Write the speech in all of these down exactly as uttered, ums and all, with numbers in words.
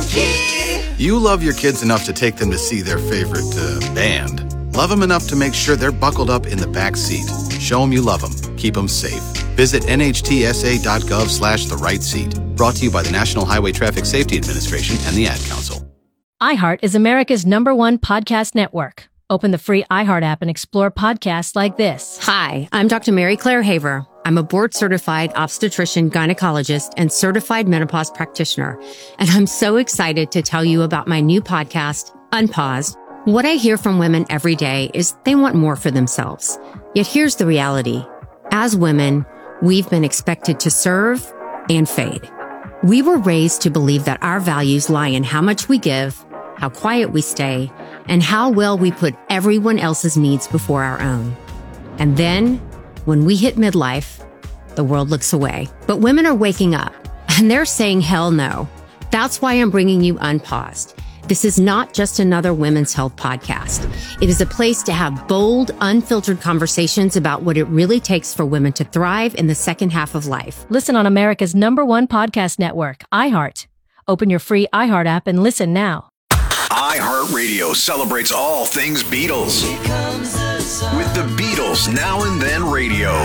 You love your kids enough to take them to see their favorite uh, band. Love them enough to make sure they're buckled up in the back seat. Show them you love them. Keep them safe. Visit nhtsa.gov slash the right seat. Brought to you by the National Highway Traffic Safety Administration and the Ad Council. iHeart is America's number one podcast network. Open the free iHeart app and explore podcasts like this. Hi, I'm Doctor Mary Claire Haver. I'm a board-certified obstetrician, gynecologist, and certified menopause practitioner. And I'm so excited to tell you about my new podcast, Unpaused. What I hear from women every day is they want more for themselves. Yet here's the reality. As women, we've been expected to serve and fade. We were raised to believe that our values lie in how much we give, how quiet we stay, and how well we put everyone else's needs before our own. And then, when we hit midlife, the world looks away. But women are waking up, and they're saying hell no. That's why I'm bringing you Unpaused. This is not just another women's health podcast. It is a place to have bold, unfiltered conversations about what it really takes for women to thrive in the second half of life. Listen on America's number one podcast network, iHeart. Open your free iHeart app and listen now. iHeartRadio celebrates all things Beatles. With the Beatles Now and Then Radio.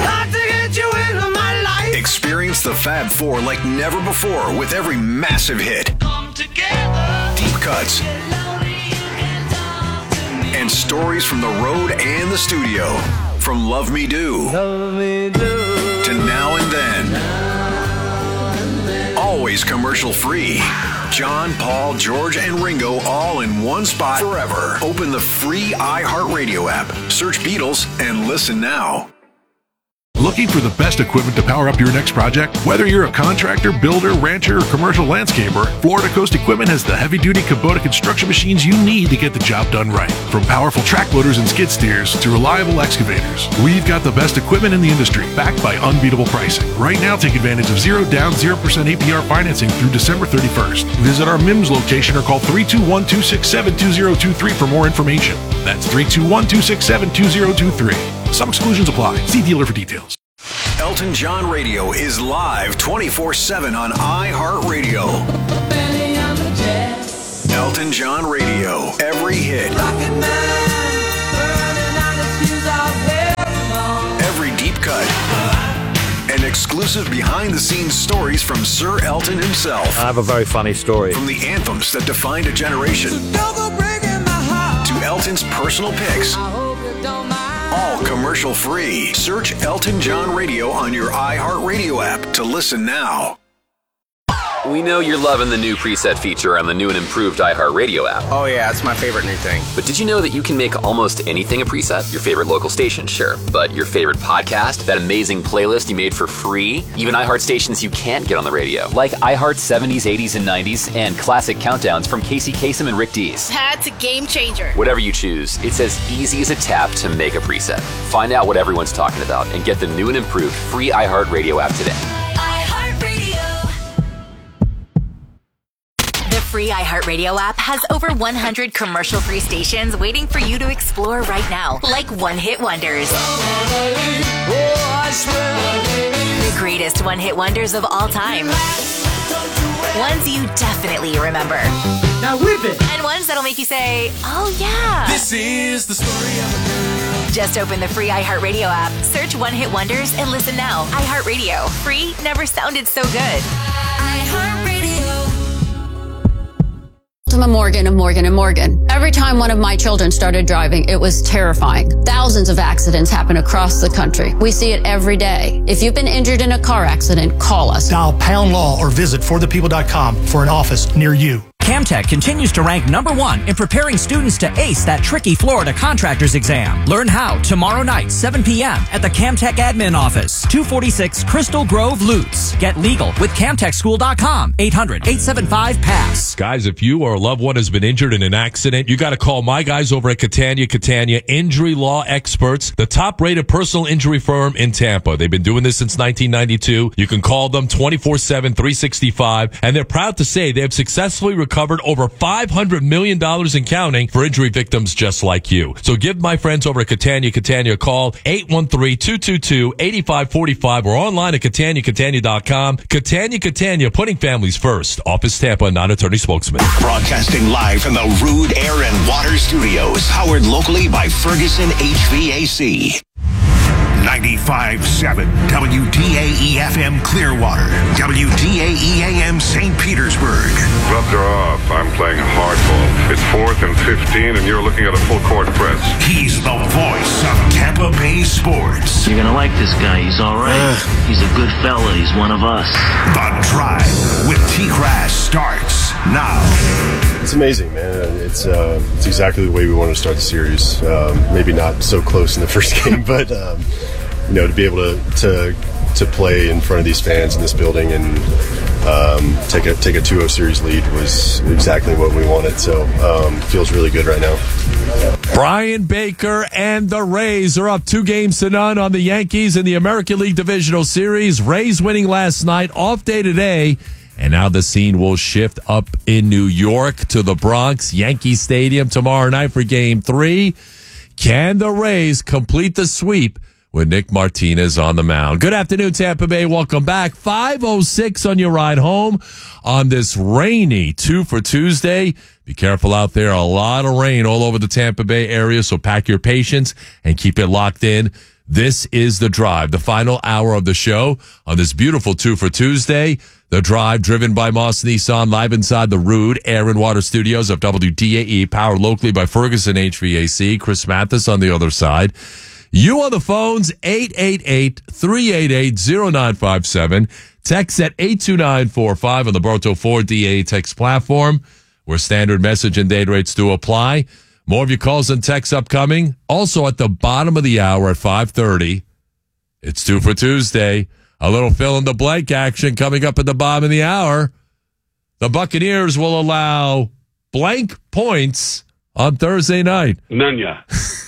Experience the Fab Four like never before with every massive hit. Come together. Deep cuts. And stories from the road and the studio. From Love Me Do. Love Me Do. To Now and Then. Now and then. Always commercial free. John, Paul, George, and Ringo all in one spot forever. Open the free iHeartRadio app. Search Beatles and listen now. Looking for the best equipment to power up your next project? Whether you're a contractor, builder, rancher, or commercial landscaper, Florida Coast Equipment has the heavy-duty Kubota construction machines you need to get the job done right. From powerful track loaders and skid steers to reliable excavators, we've got the best equipment in the industry, backed by unbeatable pricing. Right now, take advantage of zero down, zero percent A P R financing through December thirty-first. Visit our M I M S location or call three two one, two six seven, two zero two three for more information. That's three two one, two six seven, two zero two three. Some exclusions apply. See dealer for details. Elton John Radio is live twenty-four seven on iHeartRadio. Elton John Radio. Every hit. Every deep cut. And exclusive behind-the-scenes stories from Sir Elton himself. I have a very funny story. From the anthems that defined a generation to Elton's personal picks. All commercial free. Search Elton John Radio on your iHeartRadio app to listen now. We know you're loving the new preset feature on the new and improved iHeartRadio app. Oh yeah, it's my favorite new thing. But did you know that you can make almost anything a preset? Your favorite local station, sure. But your favorite podcast? That amazing playlist you made for free? Even iHeart stations you can't get on the radio. Like iHeart seventies, eighties, and nineties and classic countdowns from Casey Kasem and Rick Dees. That's a game changer. Whatever you choose, it's as easy as a tap to make a preset. Find out what everyone's talking about and get the new and improved free iHeartRadio app today. The free iHeartRadio app has over one hundred commercial-free stations waiting for you to explore right now, like one-hit wonders. The greatest one-hit wonders of all time. Ones you definitely remember. Now whip it! And ones that'll make you say, oh yeah. This is the story of a girl. Just open the free iHeartRadio app, search one-hit wonders, and listen now. iHeartRadio. Free never sounded so good. iHeartRadio. I'm a Morgan of Morgan and Morgan. Every time one of my children started driving, it was terrifying. Thousands of accidents happen across the country. We see it every day. If you've been injured in a car accident, call us. Dial Pound Law or visit for the people dot com for an office near you. Camtech continues to rank number one in preparing students to ace that tricky Florida contractor's exam. Learn how tomorrow night, seven p.m. at the Camtech admin office, two forty-six Crystal Grove, Lutz. Get legal with camtech school dot com, eight hundred, eight seven five, pass. Guys, if you or a loved one has been injured in an accident, you got to call my guys over at Catania Catania Injury Law Experts, the top-rated personal injury firm in Tampa. They've been doing this since nineteen ninety-two. You can call them twenty-four seven, three sixty-five, and they're proud to say they have successfully recovered recovered over five hundred million dollars and counting for injury victims just like you. So give my friends over at Catania Catania a call, eight one three, two two two, eight five four five, or online at Catania Catania dot com. Catania Catania, putting families first. Office Tampa, non-attorney spokesman. Broadcasting live from the Rude Air and Water Studios, powered locally by Ferguson H V A C. ninety-five point seven W D A E F M Clearwater, W D A E A M Saint Petersburg. Gloves are off. I'm playing hardball. It's fourth and fifteen, and you're looking at a full court press. He's the voice of Tampa Bay sports. You're going to like this guy. He's all right. He's a good fella. He's one of us. The Drive with T-Grass starts now. It's amazing, man. It's uh, it's exactly the way we wanted to start the series. Um, maybe not so close in the first game, but um, you know, to be able to, to to play in front of these fans in this building and um, take a take a two oh series lead was exactly what we wanted. So um, feels really good right now. Brian Baker and the Rays are up two games to none on the Yankees in the American League Divisional Series. Rays winning last night, off day today. And now the scene will shift up in New York to the Bronx Yankee Stadium tomorrow night for game three. Can the Rays complete the sweep with Nick Martinez on the mound? Good afternoon, Tampa Bay. Welcome back. five oh six on your ride home on this rainy two for Tuesday. Be careful out there. A lot of rain all over the Tampa Bay area, so pack your patience and keep it locked in. This is The Drive, the final hour of the show on this beautiful two for Tuesday. The Drive, driven by Moss Nissan, live inside the Rude Air and Water Studios of W D A E, powered locally by Ferguson H V A C. Chris Mathis on the other side. You on the phones, eight eight eight, three eight eight, zero nine five seven. Text at eight two nine four five on the Berto Ford D A text platform, where standard message and data rates do apply. More of your calls and texts upcoming. Also at the bottom of the hour at five thirty, it's two for Tuesday. A little fill-in-the-blank action coming up at the bottom of the hour. The Buccaneers will allow blank points on Thursday night. None ya.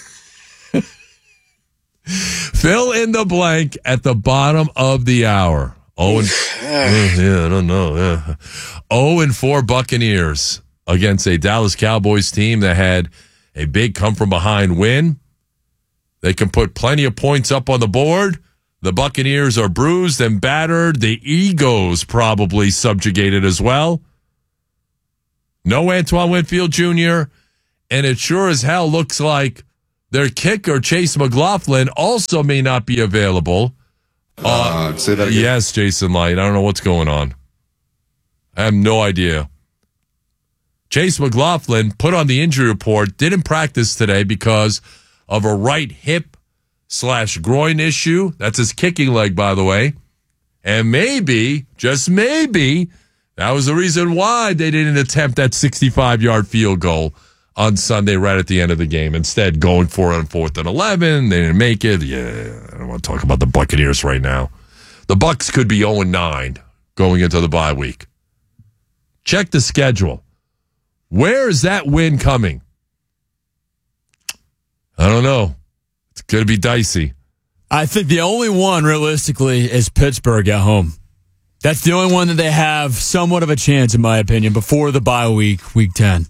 Fill in the blank at the bottom of the hour. Oh, and, yeah, I don't know. Yeah. oh and four Buccaneers against a Dallas Cowboys team that had a big come-from-behind win. They can put plenty of points up on the board. The Buccaneers are bruised and battered. The egos probably subjugated as well. No Antoine Winfield Junior And it sure as hell looks like their kicker, Chase McLaughlin, also may not be available. Uh, uh, say that again. Yes, Jason Light. I don't know what's going on. I have no idea. Chase McLaughlin put on the injury report, didn't practice today because of a right hip slash groin issue. That's his kicking leg, by the way. And maybe, just maybe, that was the reason why they didn't attempt that sixty-five-yard field goal on Sunday right at the end of the game. Instead, going for it on fourth and eleven. They didn't make it. Yeah, I don't want to talk about the Buccaneers right now. The Bucs could be oh and nine going into the bye week. Check the schedule. Where is that win coming? I don't know. It's going to be dicey. I think the only one, realistically, is Pittsburgh at home. That's the only one that they have somewhat of a chance, in my opinion, before the bye week, week ten.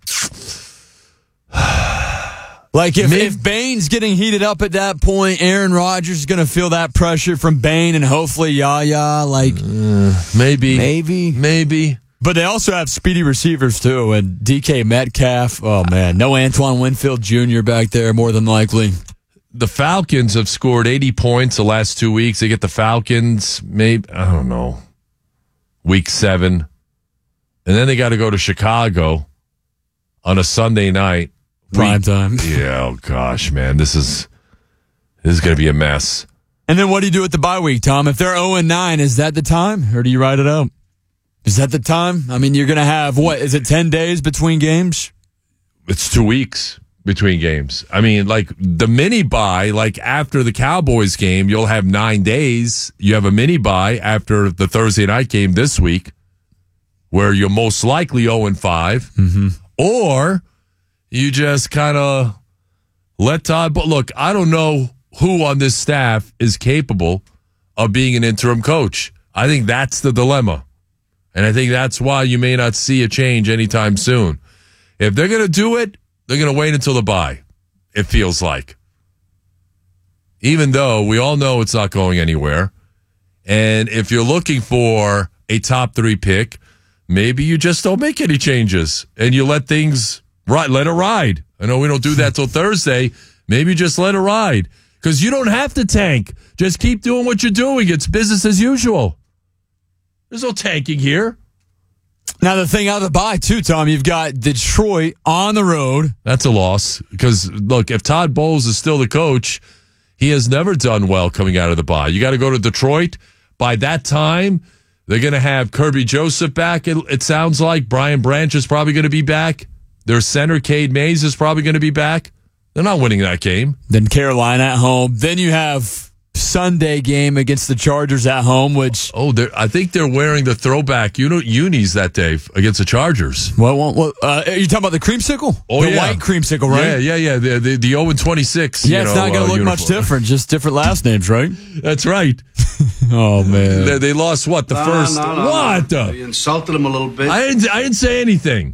Like, if, if Bane's getting heated up at that point, Aaron Rodgers is going to feel that pressure from Bane and hopefully Yaya. Like, uh, maybe. Maybe. Maybe. But they also have speedy receivers, too, and D K Metcalf. Oh, man. No Antoine Winfield Junior back there, more than likely. The Falcons have scored eighty points the last two weeks. They get the Falcons, maybe, I don't know, week seven. And then they got to go to Chicago on a Sunday night. Prime time. Yeah, oh gosh, man. This is this is going to be a mess. And then what do you do at the bye week, Tom? If they're oh and nine, is that the time? Or do you write it out? Is that the time? I mean, you're going to have, what, is it ten days between games? It's two weeks between games. I mean, like the mini bye, like after the Cowboys game, you'll have nine days. You have a mini bye after the Thursday night game this week, where you're most likely oh and five. Mm-hmm. Or you just kind of let Todd. But look, I don't know who on this staff is capable of being an interim coach. I think that's the dilemma. And I think that's why you may not see a change anytime soon. If they're going to do it, they're going to wait until the bye, it feels like. Even though we all know it's not going anywhere. And if you're looking for a top three pick, maybe you just don't make any changes and you let things ride, let it ride. I know we don't do that till Thursday. Maybe just let it ride because you don't have to tank. Just keep doing what you're doing. It's business as usual. There's no tanking here. Now, the thing out of the bye, too, Tom, you've got Detroit on the road. That's a loss because, look, if Todd Bowles is still the coach, he has never done well coming out of the bye. You got to go to Detroit. By that time, they're going to have Kirby Joseph back, it, it sounds like. Brian Branch is probably going to be back. Their center, Cade Mays, is probably going to be back. They're not winning that game. Then Carolina at home. Then you have Sunday game against the Chargers at home, which... Oh, I think they're wearing the throwback uni- unis that day against the Chargers. What? what, what uh, are you talking about the creamsicle? Oh, the yeah. white creamsicle, right? Yeah, yeah, yeah. The, the, the oh and twenty-six. Yeah, you it's know, not going to uh, look uniform. much different. Just different last names, right? That's right. Oh, man. They, they lost, what, the no, first... No, no, what? No. You insulted them a little bit. I didn't, I didn't say anything.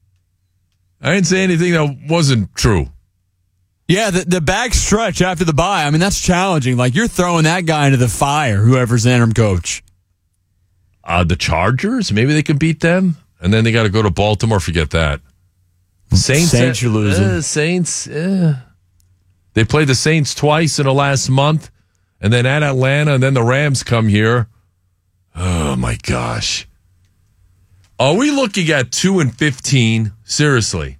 I didn't say anything that wasn't true. Yeah, the, the back stretch after the bye, I mean, that's challenging. Like, you're throwing that guy into the fire, whoever's the interim coach. Uh, the Chargers? Maybe they can beat them? And then they got to go to Baltimore. Forget that. Saints, Saints you're losing. Uh, Saints, uh, they played the Saints twice in the last month, and then at Atlanta, and then the Rams come here. Oh, my gosh. Are we looking at two and fifteen? Seriously.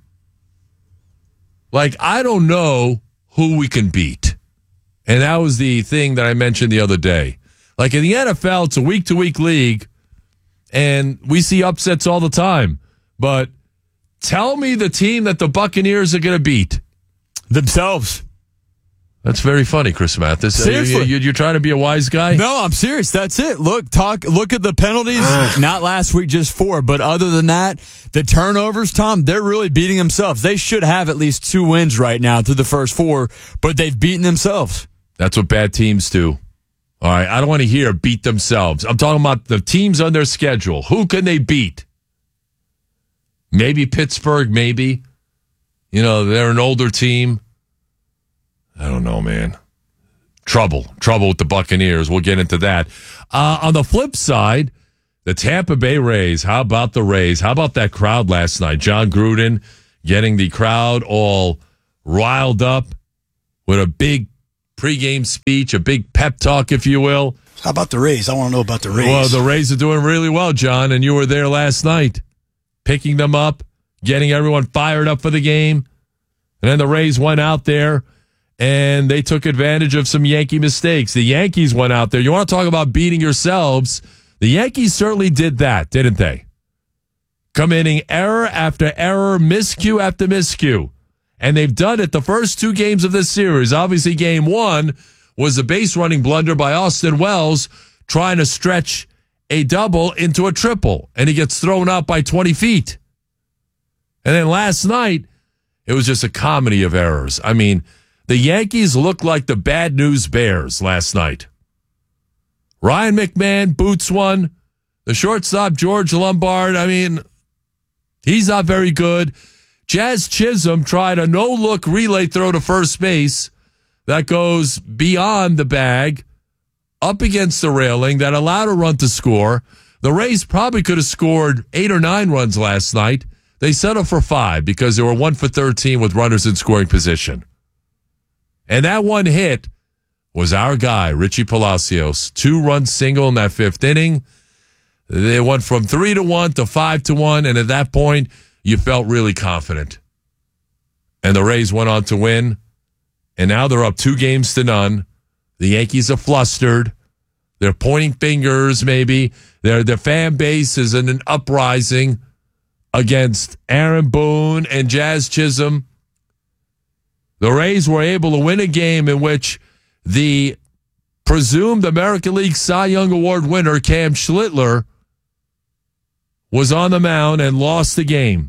Like, I don't know who we can beat. And that was the thing that I mentioned the other day. Like, in the N F L, it's a week-to-week league, and we see upsets all the time. But tell me the team that the Buccaneers are going to beat. Themselves. That's very funny, Chris Mathis. Seriously. You, you, you're trying to be a wise guy? No, I'm serious. That's it. Look, talk. Look at the penalties. Not last week, just four. But other than that, the turnovers, Tom, they're really beating themselves. They should have at least two wins right now through the first four, but they've beaten themselves. That's what bad teams do. All right, I don't want to hear beat themselves. I'm talking about the teams on their schedule. Who can they beat? Maybe Pittsburgh, maybe. You know, they're an older team. I don't know, man. Trouble. Trouble with the Buccaneers. We'll get into that. Uh, on the flip side, the Tampa Bay Rays. How about the Rays? How about that crowd last night? John Gruden getting the crowd all riled up with a big pregame speech, a big pep talk, if you will. How about the Rays? I want to know about the Rays. Well, the Rays are doing really well, John, and you were there last night, picking them up, getting everyone fired up for the game. And then the Rays went out there, and they took advantage of some Yankee mistakes. The Yankees went out there. You want to talk about beating yourselves? The Yankees certainly did that, didn't they? Committing error after error, miscue after miscue. And they've done it the first two games of this series. Obviously, game one was a base running blunder by Austin Wells trying to stretch a double into a triple. And he gets thrown out by twenty feet. And then last night, it was just a comedy of errors. I mean, the Yankees looked like the bad news Bears last night. Ryan McMahon boots one. The shortstop, George Lombard, I mean, he's not very good. Jazz Chisholm tried a no-look relay throw to first base that goes beyond the bag, up against the railing, that allowed a run to score. The Rays probably could have scored eight or nine runs last night. They settled for five because they were one for thirteen with runners in scoring position. And that one hit was our guy, Richie Palacios. Two-run single in that fifth inning. They went from three to one to five to one, and at that point, you felt really confident. And the Rays went on to win, and now they're up two games to none. The Yankees are flustered. They're pointing fingers, maybe. Their, their fan base is in an uprising against Aaron Boone and Jazz Chisholm. The Rays were able to win a game in which the presumed American League Cy Young Award winner, Cam Schlittler, was on the mound and lost the game.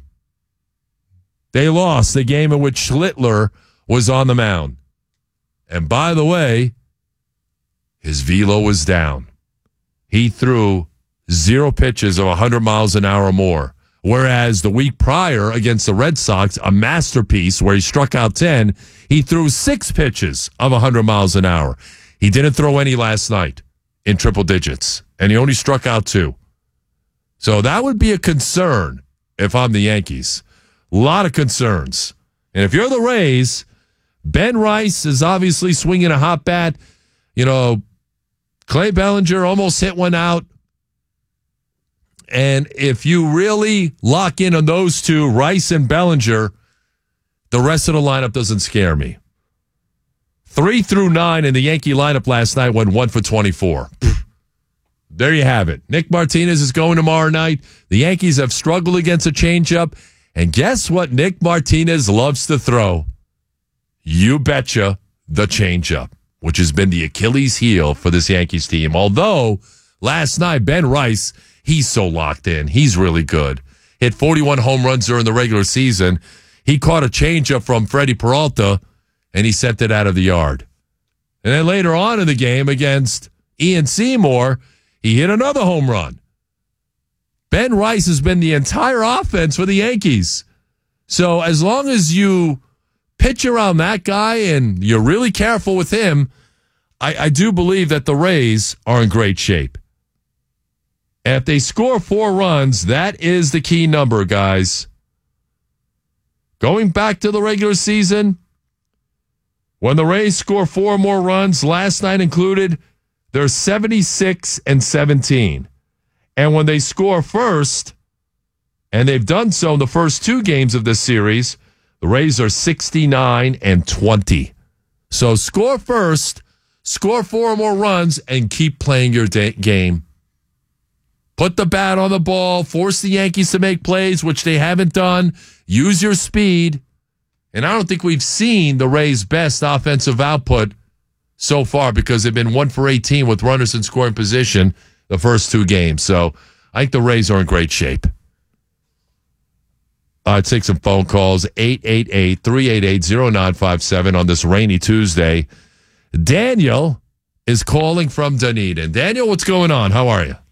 They lost the game in which Schlittler was on the mound. And by the way, his velo was down. He threw zero pitches of one hundred miles an hour or more. Whereas the week prior against the Red Sox, a masterpiece where he struck out ten, he threw six pitches of one hundred miles an hour. He didn't throw any last night in triple digits, and he only struck out two. So that would be a concern if I'm the Yankees. A lot of concerns. And if you're the Rays, Ben Rice is obviously swinging a hot bat. You know, Clay Bellinger almost hit one out. And if you really lock in on those two, Rice and Bellinger, the rest of the lineup doesn't scare me. Three through nine in the Yankee lineup last night went one for twenty-four. There you have it. Nick Martinez is going tomorrow night. The Yankees have struggled against a changeup. And guess what Nick Martinez loves to throw? You betcha, the changeup, which has been the Achilles heel for this Yankees team. Although, last night, Ben Rice, he's so locked in. He's really good. Hit forty-one home runs during the regular season. He caught a changeup from Freddie Peralta, and he sent it out of the yard. And then later on in the game against Ian Seymour, he hit another home run. Ben Rice has been the entire offense for the Yankees. So as long as you pitch around that guy and you're really careful with him, I, I do believe that the Rays are in great shape. And if they score four runs, that is the key number, guys. Going back to the regular season, when the Rays score four more runs, last night included, they're seventy-six and seventeen. And when they score first, and they've done so in the first two games of this series, the Rays are sixty-nine and twenty. So score first, score four more runs, and keep playing your da- game. Put the bat on the ball, force the Yankees to make plays, which they haven't done. Use your speed. And I don't think we've seen the Rays' best offensive output so far because they've been one for eighteen with runners in scoring position the first two games. So I think the Rays are in great shape. Uh, take some phone calls, eight eight eight, three eight eight, zero nine five seven on this rainy Tuesday. Daniel is calling from Dunedin. Daniel, what's going on? How are you?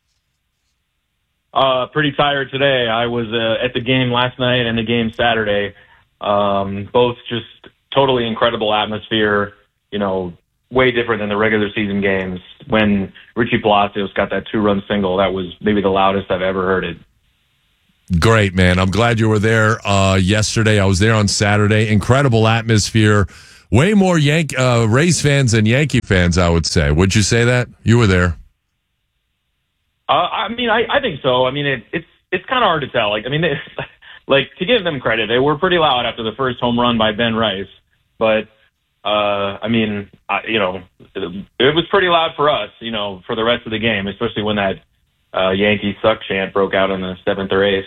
Uh, pretty tired today. I was uh, at the game last night and the game Saturday. Um, both just totally incredible atmosphere, you know, way different than the regular season games. When Richie Palacios got that two-run single, that was maybe the loudest I've ever heard it. Great, man. I'm glad you were there uh, yesterday. I was there on Saturday. Incredible atmosphere. Way more Yank uh, Rays fans than Yankee fans, I would say. Would you say that? You were there. Uh, I mean, I, I think so. I mean, it, it's it's kind of hard to tell. Like, I mean, they, like to give them credit, they were pretty loud after the first home run by Ben Rice. But uh, I mean, I, you know, it, it was pretty loud for us. You know, for the rest of the game, especially when that uh, Yankees suck chant broke out in the seventh or eighth.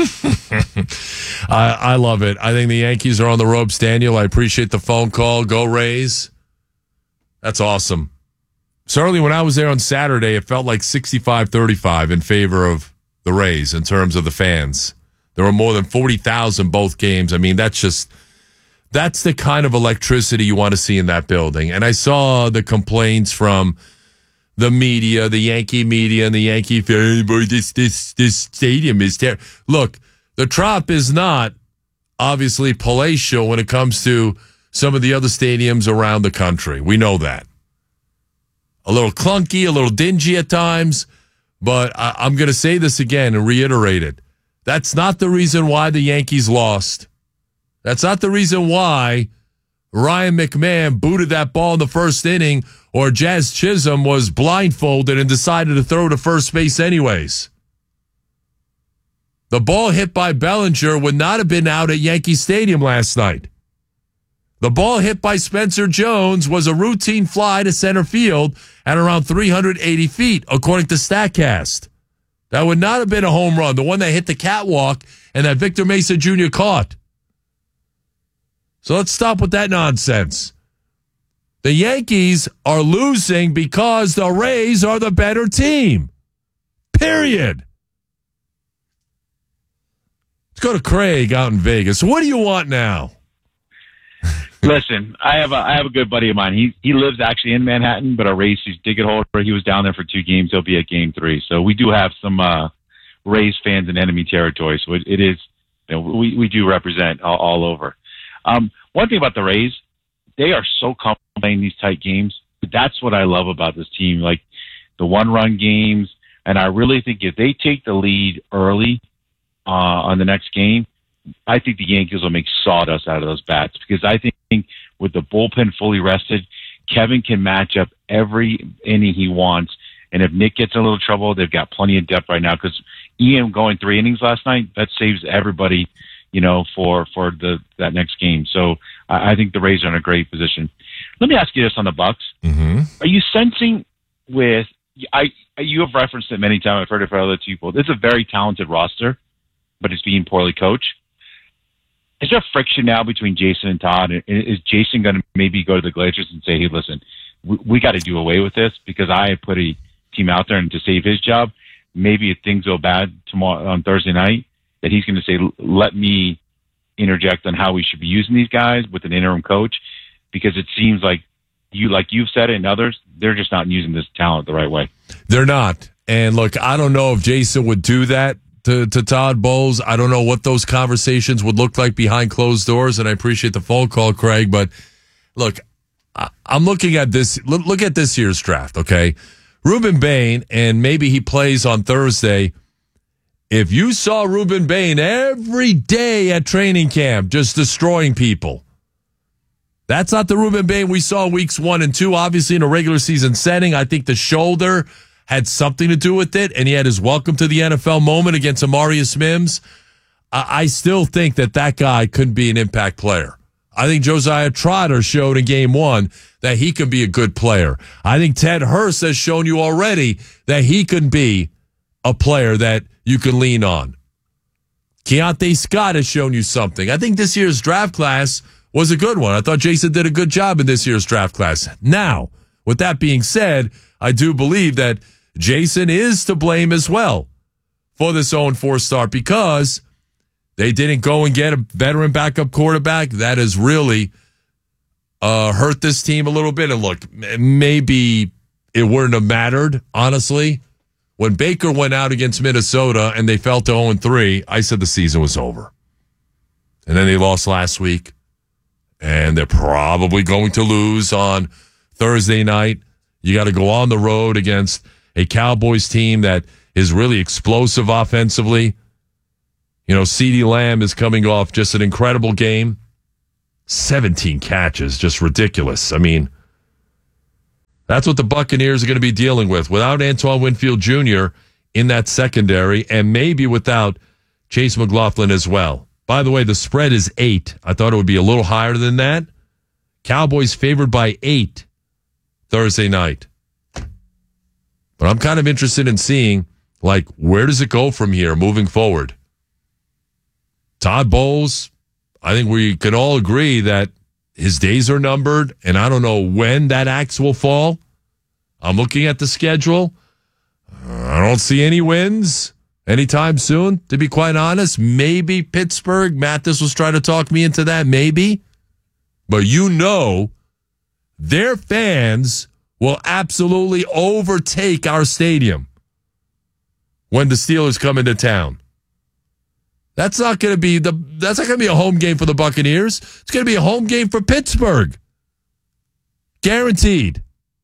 I, I love it. I think the Yankees are on the ropes, Daniel. I appreciate the phone call. Go Rays. That's awesome. Certainly when I was there on Saturday, it felt like sixty-five thirty-five in favor of the Rays in terms of the fans. There were more than forty thousand both games. I mean, that's just, that's the kind of electricity you want to see in that building. And I saw the complaints from the media, the Yankee media, and the Yankee fan. This, this, this stadium is terrible. Look, the Trop is not obviously palatial when it comes to some of the other stadiums around the country. We know that. A little clunky, a little dingy at times, but I, I'm going to say this again and reiterate it. That's not the reason why the Yankees lost. That's not the reason why Ryan McMahon booted that ball in the first inning or Jazz Chisholm was blindfolded and decided to throw to first base anyways. The ball hit by Bellinger would not have been out at Yankee Stadium last night. The ball hit by Spencer Jones was a routine fly to center field at around three hundred eighty feet, according to StatCast. That would not have been a home run, the one that hit the catwalk and that Victor Mesa Junior caught. So let's stop with that nonsense. The Yankees are losing because the Rays are the better team. Period. Let's go to Craig out in Vegas. What do you want now? Listen, I have a I have a good buddy of mine. He he lives actually in Manhattan, but our Rays ticket holder. He was down there for two games. He'll be at game three. So we do have some uh, Rays fans in enemy territory. So it, it is, you know, we we do represent all, all over. Um, one thing about the Rays, they are so comfortable playing these tight games. That's what I love about this team, like the one-run games. And I really think if they take the lead early uh, on the next game, I think the Yankees will make sawdust out of those bats, because I think with the bullpen fully rested, Kevin can match up every inning he wants. And if Nick gets in a little trouble, they've got plenty of depth right now, because Ian going three innings last night, that saves everybody, you know, for, for the that next game. So I, I think the Rays are in a great position. Let me ask you this on the Bucks. Mm-hmm. Are you sensing with, I you have referenced it many times, I've heard it from other people, it's a very talented roster, but it's being poorly coached. Is there friction now between Jason and Todd? Is Jason going to maybe go to the Glazers and say, hey, listen, we, we got to do away with this because I put a team out there and to save his job? Maybe if things go bad tomorrow on Thursday night, that he's going to say, let me interject on how we should be using these guys with an interim coach, because it seems like you, like you've said it and others, they're just not using this talent the right way. They're not. And look, I don't know if Jason would do that to, to Todd Bowles. I don't know what those conversations would look like behind closed doors, and I appreciate the phone call, Craig. But look, I, I'm looking at this. Look, look at this year's draft, okay? Ruben Bain, and maybe he plays on Thursday. If you saw Ruben Bain every day at training camp just destroying people, that's not the Ruben Bain we saw weeks one and two. Obviously, in a regular season setting, I think the shoulder had something to do with it, and he had his welcome to the N F L moment against Amarius Mims. I, I still think that that guy could be an impact player. I think Josiah Trotter showed in game one that he could be a good player. I think Ted Hurst has shown you already that he could be a player that you can lean on. Keontae Scott has shown you something. I think this year's draft class was a good one. I thought Jason did a good job in this year's draft class. Now, with that being said, I do believe that Jason is to blame as well for this oh and four start, because they didn't go and get a veteran backup quarterback. That has really uh, hurt this team a little bit. And look, maybe it wouldn't have mattered, honestly. When Baker went out against Minnesota and they fell to oh and three, I said the season was over. And then they lost last week. And they're probably going to lose on Thursday night. You got to go on the road against a Cowboys team that is really explosive offensively. You know, CeeDee Lamb is coming off just an incredible game. seventeen catches, just ridiculous. I mean, that's what the Buccaneers are going to be dealing with without Antoine Winfield Junior in that secondary, and maybe without Chase McLaughlin as well. By the way, the spread is eight. I thought it would be a little higher than that. Cowboys favored by eight Thursday night. But I'm kind of interested in seeing, like, where does it go from here moving forward? Todd Bowles, I think we can all agree that his days are numbered, and I don't know when that axe will fall. I'm looking at the schedule. I don't see any wins anytime soon, to be quite honest. Maybe Pittsburgh. Mathis was trying to talk me into that, maybe. But you know, their fans will absolutely overtake our stadium when the Steelers come into town. That's not going to be the. That's not going to be a home game for the Buccaneers. It's going to be a home game for Pittsburgh. Guaranteed.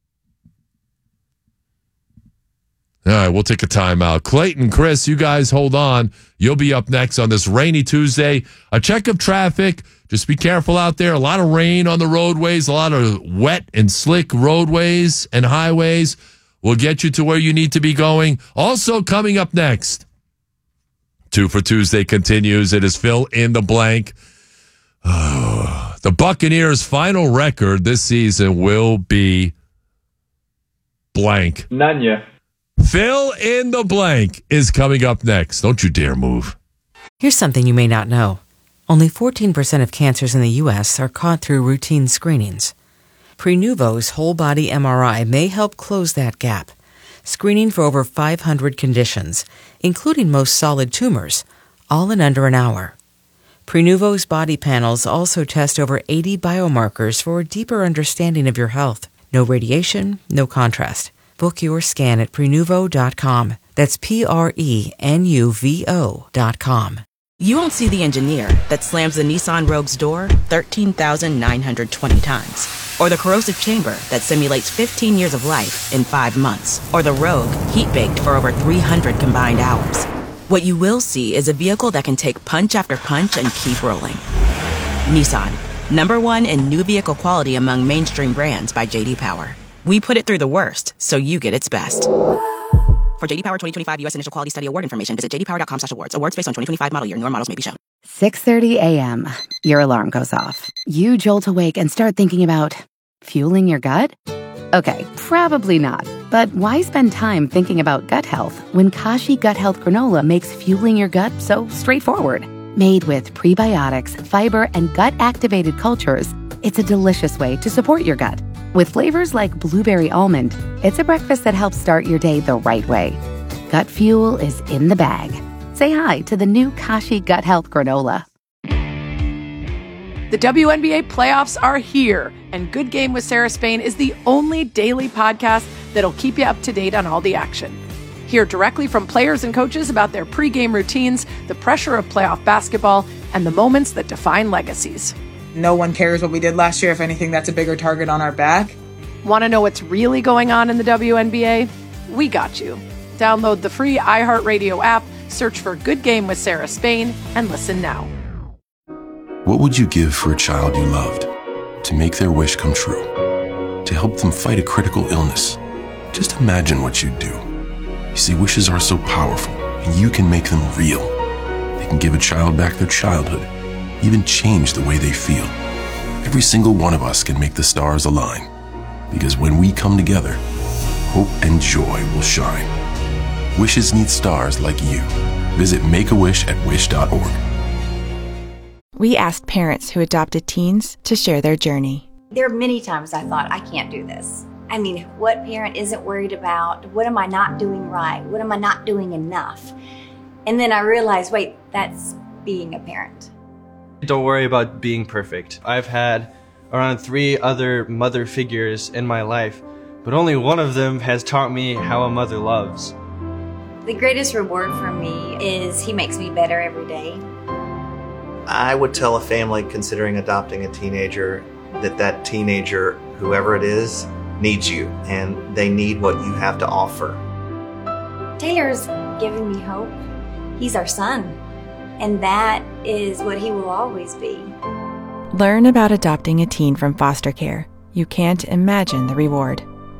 All right, we'll take a timeout. Clayton, Chris, you guys hold on. You'll be up next on this rainy Tuesday. A check of traffic. Just be careful out there. A lot of rain on the roadways, a lot of wet and slick roadways and highways. We'll get you to where you need to be going. Also coming up next, Two for Tuesday continues. It is fill in the blank. Oh, the Buccaneers' final record this season will be blank. None yet. Fill in the blank is coming up next. Don't you dare move. Here's something you may not know. Only fourteen percent of cancers in the U S are caught through routine screenings. Prenuvo's whole-body M R I may help close that gap, screening for over five hundred conditions, including most solid tumors, all in under an hour. Prenuvo's body panels also test over eighty biomarkers for a deeper understanding of your health. No radiation, no contrast. Book your scan at Prenuvo dot com. That's P R E N U V O dot com. You won't see the engineer that slams the Nissan Rogue's door thirteen thousand nine hundred twenty times. Or the corrosive chamber that simulates fifteen years of life in five months. Or the Rogue heat-baked for over three hundred combined hours. What you will see is a vehicle that can take punch after punch and keep rolling. Nissan, number one in new vehicle quality among mainstream brands by J D Power. We put it through the worst, so you get its best. For J D Power twenty twenty-five U S Initial Quality Study Award information, visit j d power dot com slash awards. Awards based on twenty twenty-five model year. Newer models may be shown. six thirty a.m. Your alarm goes off. You jolt awake and start thinking about fueling your gut? Okay, probably not. But why spend time thinking about gut health when Kashi Gut Health Granola makes fueling your gut so straightforward? Made with prebiotics, fiber, and gut-activated cultures, it's a delicious way to support your gut. With flavors like blueberry almond, it's a breakfast that helps start your day the right way. Gut fuel is in the bag. Say hi to the new Kashi Gut Health Granola. The W N B A playoffs are here, and Good Game with Sarah Spain is the only daily podcast that'll keep you up to date on all the action. Hear directly from players and coaches about their pregame routines, the pressure of playoff basketball, and the moments that define legacies. No one cares what we did last year. If anything, that's a bigger target on our back. Want to know what's really going on in the W N B A? We got you. Download the free iHeartRadio app, search for Good Game with Sarah Spain, and listen now. What would you give for a child you loved? To make their wish come true? To help them fight a critical illness? Just imagine what you'd do. You see, wishes are so powerful, and you can make them real. They can give a child back their childhood, even change the way they feel. Every single one of us can make the stars align. Because when we come together, hope and joy will shine. Wishes need stars like you. Visit Make-A-Wish at wish dot org. We asked parents who adopted teens to share their journey. There are many times I thought, I can't do this. I mean, what parent isn't worried about, what am I not doing right? What am I not doing enough? And then I realized, wait, that's being a parent. Don't worry about being perfect. I've had around three other mother figures in my life, but only one of them has taught me how a mother loves. The greatest reward for me is he makes me better every day. I would tell a family considering adopting a teenager that that teenager, whoever it is, needs you, and they need what you have to offer. Taylor's given me hope. He's our son, and that is what he will always be. Learn about adopting a teen from foster care. You can't imagine the reward.